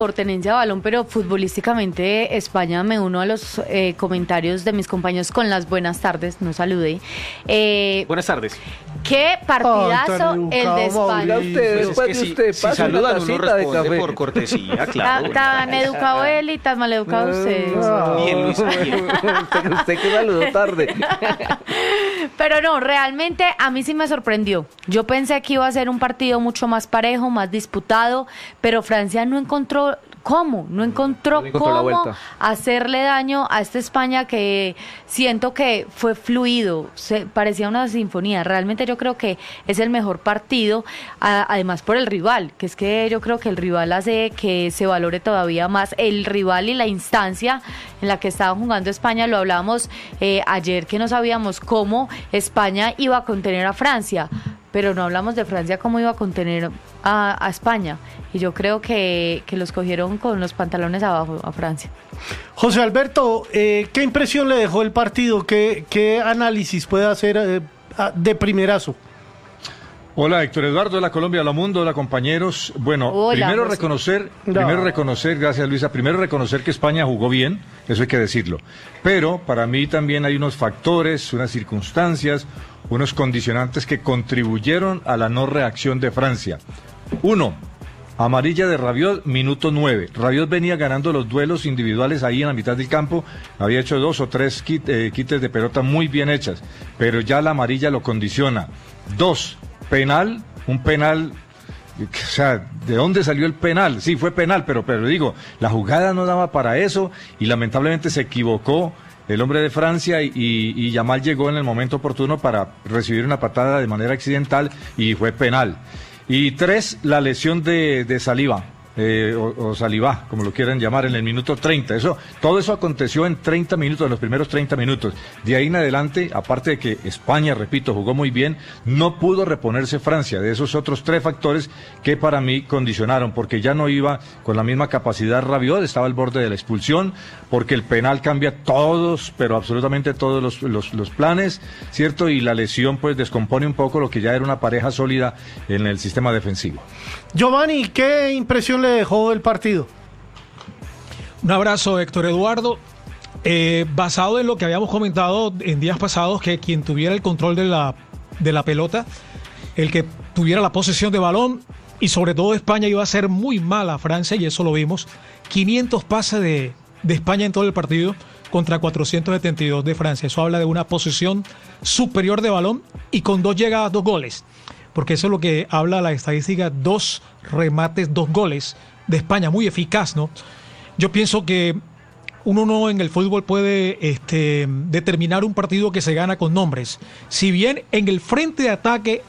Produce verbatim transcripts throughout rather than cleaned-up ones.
por tenencia de balón, pero futbolísticamente España, me uno a los eh, comentarios de mis compañeros con las buenas tardes, no saludé. Eh, buenas tardes. Qué partidazo oh, el de España. Usted, pues es que si, usted si saludan uno responde por cortesía, claro. Tan, tan educado él y tan mal educado usted. No, bien, Luis. Bien. usted, usted que saludó tarde. Pero no, realmente a mí sí me sorprendió. Yo pensé que iba a ser un partido mucho más parejo, más disputado, pero Francia no encontró cómo, no encontró, no encontró cómo hacerle daño a esta España que siento que fue fluido, se, parecía una sinfonía. Realmente yo creo que es el mejor partido, a, además por el rival, que es que yo creo que el rival hace que se valore todavía más el rival y la instancia en la que estaba jugando España. Lo hablábamos eh, ayer, que no sabíamos cómo España iba a contener a Francia, pero no hablamos de Francia cómo iba a contener a, a España, y yo creo que, que los cogieron con los pantalones abajo a Francia. José Alberto, eh, ¿qué impresión le dejó el partido? ¿Qué, qué análisis puede hacer eh, de primerazo? Hola, Héctor Eduardo, hola Colombia, hola mundo, hola compañeros. Bueno, hola, primero José. reconocer, no. primero reconocer, gracias Luisa, primero reconocer que España jugó bien, eso hay que decirlo. Pero para mí también hay unos factores, unas circunstancias, unos condicionantes que contribuyeron a la no reacción de Francia. Uno, amarilla de Rabiot, minuto nueve. Rabiot venía ganando los duelos individuales ahí en la mitad del campo, había hecho dos o tres kit, eh, quites de pelota muy bien hechas, pero ya la amarilla lo condiciona. Dos, penal, un penal, o sea, ¿de dónde salió el penal? Sí, fue penal, pero, pero digo, la jugada no daba para eso y lamentablemente se equivocó el hombre de Francia y, y, y Yamal llegó en el momento oportuno para recibir una patada de manera accidental y fue penal. Y tres, la lesión de, de Saliba. Eh, o, o Salivá, como lo quieran llamar, en el minuto treinta. Eso, todo eso aconteció en treinta minutos, en los primeros treinta minutos. De ahí en adelante, aparte de que España, repito, jugó muy bien, no pudo reponerse Francia de esos otros tres factores que para mí condicionaron, porque ya no iba con la misma capacidad Rabiot, estaba al borde de la expulsión, porque el penal cambia todos, pero absolutamente todos los, los, los planes, ¿cierto? Y la lesión pues descompone un poco lo que ya era una pareja sólida en el sistema defensivo. Giovanni, ¿qué impresión le dejó el partido? Un abrazo, Héctor Eduardo. Eh, basado en lo que habíamos comentado en días pasados, que quien tuviera el control de la, de la pelota, el que tuviera la posesión de balón, y sobre todo España iba a ser muy mala a Francia, y eso lo vimos. quinientos pases de, de España en todo el partido contra cuatrocientos setenta y dos de Francia. Eso habla de una posesión superior de balón y con dos llegadas, dos goles. Porque eso es lo que habla la estadística, dos remates, dos goles de España, muy eficaz, ¿no? Yo pienso que uno no en el fútbol puede este, determinar un partido que se gana con nombres. Si bien en el frente de ataque,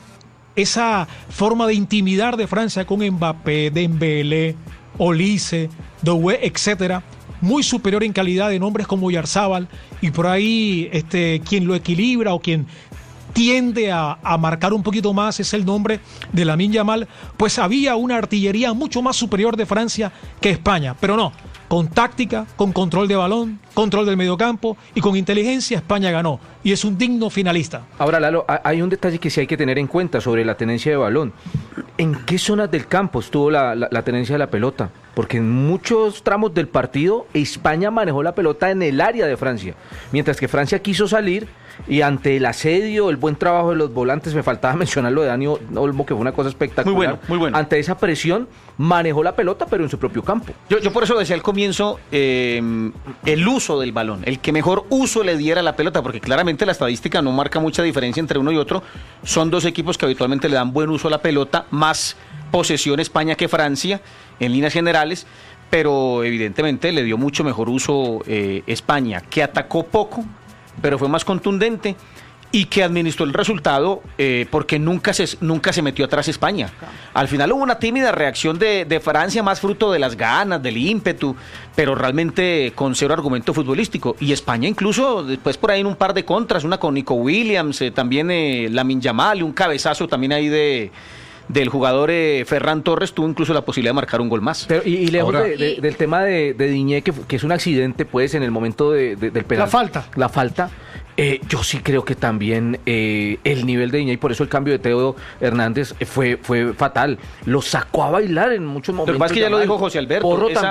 esa forma de intimidar de Francia con Mbappé, Dembélé, Olise, Doué, etcétera, muy superior en calidad de nombres como Oyarzabal, y por ahí este, quien lo equilibra o quien tiende a, a marcar un poquito más es el nombre de Lamine Yamal. Pues había una artillería mucho más superior de Francia que España, pero no, con táctica, con control de balón, control del mediocampo y con inteligencia España ganó y es un digno finalista. Ahora, Lalo, hay un detalle que sí hay que tener en cuenta sobre la tenencia de balón. ¿En qué zonas del campo estuvo la, la, la tenencia de la pelota? Porque en muchos tramos del partido España manejó la pelota en el área de Francia, mientras que Francia quiso salir. Y ante el asedio, el buen trabajo de los volantes, me faltaba mencionar lo de Dani Olmo, que fue una cosa espectacular. Muy bueno, muy bueno. Ante esa presión, manejó la pelota, pero en su propio campo. Yo, yo por eso decía al comienzo, eh, el uso del balón, el que mejor uso le diera a la pelota, porque claramente la estadística no marca mucha diferencia entre uno y otro. Son dos equipos que habitualmente le dan buen uso a la pelota, más posesión España que Francia, en líneas generales, pero evidentemente le dio mucho mejor uso eh, España, que atacó poco, pero fue más contundente y que administró el resultado eh, porque nunca se, nunca se metió atrás España. Al final hubo una tímida reacción de, de Francia, más fruto de las ganas, del ímpetu, pero realmente con cero argumento futbolístico. Y España incluso, después por ahí en un par de contras, una con Nico Williams, eh, también eh, Lamine Yamal, y un cabezazo también ahí de... del jugador eh, Ferran Torres, tuvo incluso la posibilidad de marcar un gol más. Pero, y, y lejos de, de, del tema de, de Diñé, que, que es un accidente, pues, en el momento de, de, del penal. La falta. La falta. Eh, yo sí creo que también eh, el nivel de Niña, y por eso el cambio de Teo Hernández fue, fue fatal. Lo sacó a bailar en muchos momentos. Lo que pasa es que ya lo dijo José Alberto. Porro esa,